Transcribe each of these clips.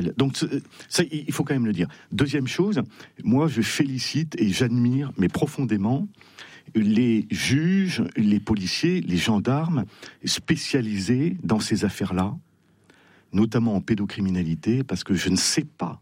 réel. Donc ça, il faut quand même le dire. Deuxième chose, moi je félicite et j'admire, mais profondément, les juges, les policiers, les gendarmes spécialisés dans ces affaires-là, notamment en pédocriminalité, parce que je ne sais pas,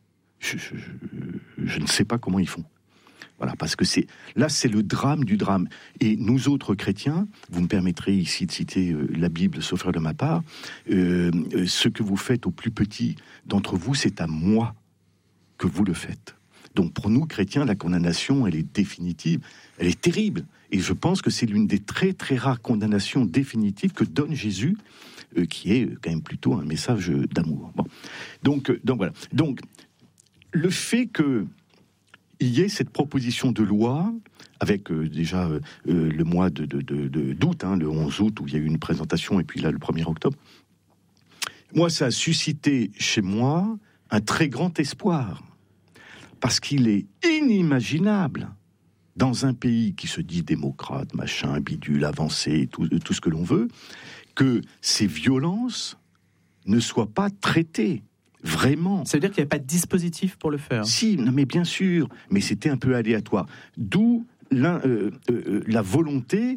je ne sais pas comment ils font. Voilà, parce que c'est le drame du drame. Et nous autres chrétiens, vous me permettrez ici de citer la Bible, sauf erreur de ma part, ce que vous faites aux plus petits d'entre vous, c'est à moi que vous le faites. Donc pour nous chrétiens, la condamnation, elle est définitive, elle est terrible. Et je pense que c'est l'une des très très rares condamnations définitives que donne Jésus, qui est quand même plutôt un message d'amour. Bon. Donc voilà. Donc le fait que il y ait cette proposition de loi, avec déjà le mois d'août, le 11 août, où il y a eu une présentation, et puis là, le 1er octobre, moi, ça a suscité chez moi un très grand espoir. Parce qu'il est inimaginable, dans un pays qui se dit démocrate, machin, bidule, avancé, tout ce que l'on veut, que ces violences ne soient pas traitées. Vraiment. Ça veut dire qu'il n'y avait pas de dispositif pour le faire? Si, non, mais bien sûr, mais c'était un peu aléatoire. D'où la volonté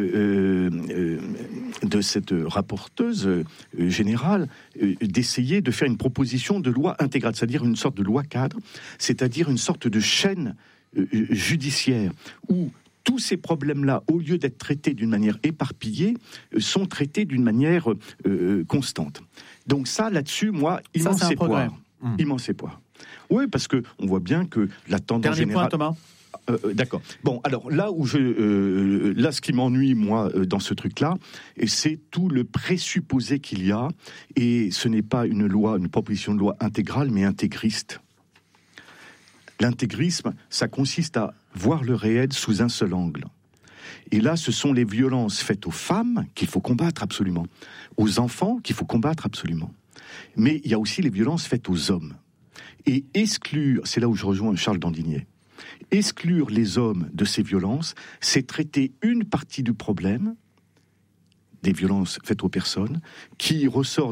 de cette rapporteuse générale d'essayer de faire une proposition de loi intégrale, c'est-à-dire une sorte de loi cadre, c'est-à-dire une sorte de chaîne judiciaire où tous ces problèmes-là, au lieu d'être traités d'une manière éparpillée, sont traités d'une manière constante. Donc ça, là-dessus, moi, immense espoir. Immense espoir. Oui, parce que on voit bien que la tendance générale... Dernier point, Thomas. D'accord. Bon, alors là où là, ce qui m'ennuie moi dans ce truc-là, c'est tout le présupposé qu'il y a, et ce n'est pas une proposition de loi intégrale, mais intégriste. L'intégrisme, ça consiste à voir le réel sous un seul angle. Et là, ce sont les violences faites aux femmes qu'il faut combattre absolument, aux enfants qu'il faut combattre absolument. Mais il y a aussi les violences faites aux hommes. Et exclure, c'est là où je rejoins Charles Dandinier, exclure les hommes de ces violences, c'est traiter une partie du problème, des violences faites aux personnes, qui ressort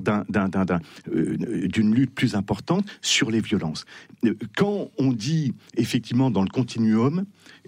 d'une lutte plus importante sur les violences. Quand on dit, effectivement, dans le continuum,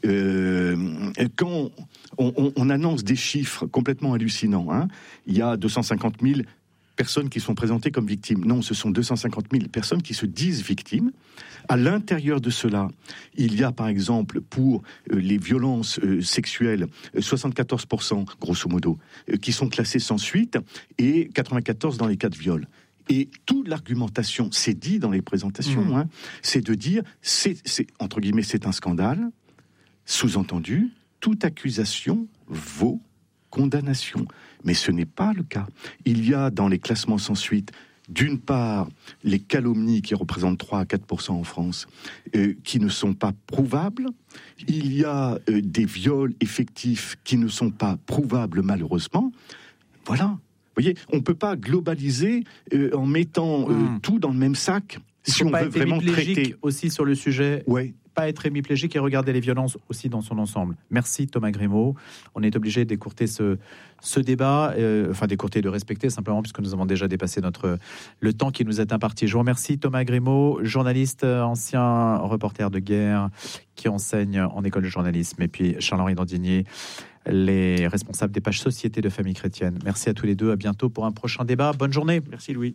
quand on annonce des chiffres complètement hallucinants, il y a 250 000 personnes qui sont présentées comme victimes. Non, ce sont 250 000 personnes qui se disent victimes. À l'intérieur de cela, il y a par exemple pour les violences sexuelles 74%, grosso modo, qui sont classées sans suite, et 94% dans les cas de viol. Et toute l'argumentation, c'est dit dans les présentations, c'est de dire, c'est entre guillemets, c'est un scandale. Sous-entendu, toute accusation vaut condamnation. Mais ce n'est pas le cas. Il y a dans les classements sans suite, d'une part, les calomnies qui représentent 3 à 4% en France, qui ne sont pas prouvables. Il y a des viols effectifs qui ne sont pas prouvables, malheureusement. Voilà. Vous voyez, on ne peut pas globaliser en mettant tout dans le même sac. Si on veut vraiment traiter aussi sur le sujet. Ouais. Pas être hémiplégique et regarder les violences aussi dans son ensemble. Merci Thomas Grimaud. On est obligé d'écourter ce débat, d'écourter, de respecter simplement puisque nous avons déjà dépassé le temps qui nous est imparti. Je vous remercie Thomas Grimaud, journaliste, ancien reporter de guerre qui enseigne en école de journalisme, et puis Charles-Henri Dandinier, les responsables des pages Société de Famille Chrétienne. Merci à tous les deux, à bientôt pour un prochain débat. Bonne journée. Merci Louis.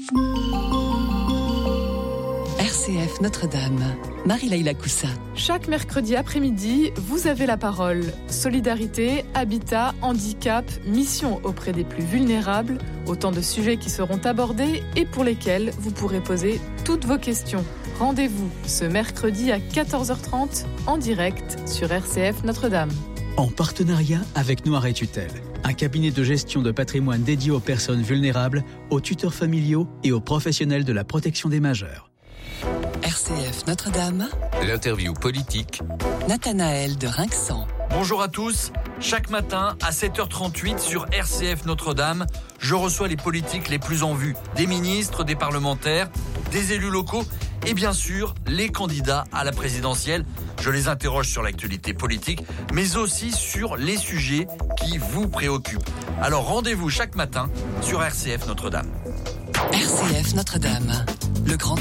RCF Notre-Dame, Marie-Laïla Coussa. Chaque mercredi après-midi, vous avez la parole. Solidarité, habitat, handicap, mission auprès des plus vulnérables, autant de sujets qui seront abordés et pour lesquels vous pourrez poser toutes vos questions. Rendez-vous ce mercredi à 14h30 en direct sur RCF Notre-Dame. En partenariat avec Noiret Tutelle, un cabinet de gestion de patrimoine dédié aux personnes vulnérables, aux tuteurs familiaux et aux professionnels de la protection des majeurs. RCF Notre-Dame. L'interview politique. Nathanaël de Rinxan. Bonjour à tous. Chaque matin à 7h38 sur RCF Notre-Dame, je reçois les politiques les plus en vue. Des ministres, des parlementaires, des élus locaux et bien sûr les candidats à la présidentielle. Je les interroge sur l'actualité politique, mais aussi sur les sujets qui vous préoccupent. Alors rendez-vous chaque matin sur RCF Notre-Dame. RCF Notre-Dame, le grand